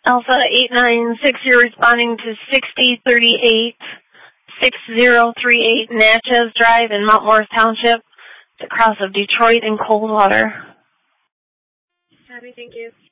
Alpha 896, you're responding to 6038 Natchez Drive in Mount Morris Township, the cross of Detroit and Coldwater. Copy, thank you.